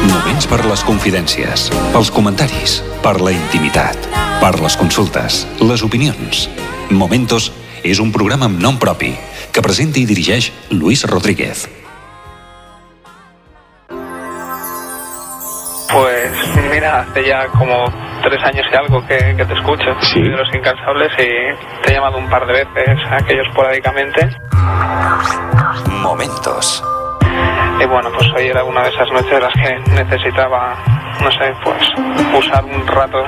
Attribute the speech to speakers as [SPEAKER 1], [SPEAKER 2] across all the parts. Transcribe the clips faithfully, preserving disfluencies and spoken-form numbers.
[SPEAKER 1] Moments per les confidències, pels comentaris, per la intimitat, per les consultes, les opinions. Momentos és un programa amb nom propi que presenta i dirigeix Luis Rodríguez.
[SPEAKER 2] Pues mira, hace ya como tres años y algo que, que te escucho,
[SPEAKER 1] ¿Sí?
[SPEAKER 2] De los Incansables, y te he llamado un par de veces, aquello esporádicamente.
[SPEAKER 1] Momentos.
[SPEAKER 2] Y bueno, pues hoy era una de esas noches en las que necesitaba, no sé, pues usar un rato.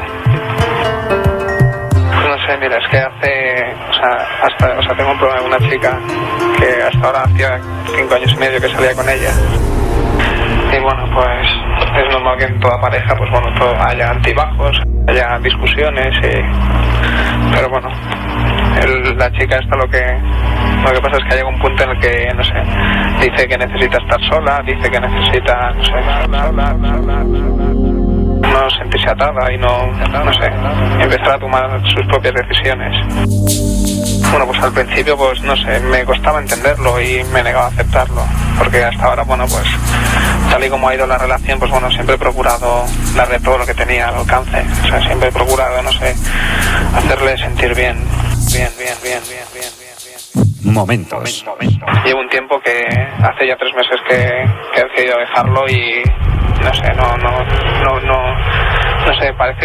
[SPEAKER 2] No sé, mira, es que hace, o sea, hasta, o sea, tengo un problema con una chica que hasta ahora hacía cinco años y medio que salía con ella. Y bueno, pues es normal que en toda pareja, pues bueno, todo, haya altibajos, haya discusiones, y... pero bueno, el, la chica esta lo que lo que pasa es que llega un punto en el que, no sé, dice que necesita estar sola, dice que necesita, no sé, sola, sola, sola, no sentirse atada y no, no sé, empezar a tomar sus propias decisiones. Bueno, pues al principio, pues no sé, me costaba entenderlo y me negaba a aceptarlo, porque hasta ahora, bueno, pues tal y como ha ido la relación, pues bueno, siempre he procurado darle todo lo que tenía al alcance, o sea, siempre he procurado, no sé, hacerle sentir bien, bien, bien, bien, bien, bien, bien, bien.
[SPEAKER 1] Momentos.
[SPEAKER 2] Llevo un tiempo que hace ya tres meses que, que he decidido dejarlo y no sé, no, no, no, no, no sé, parece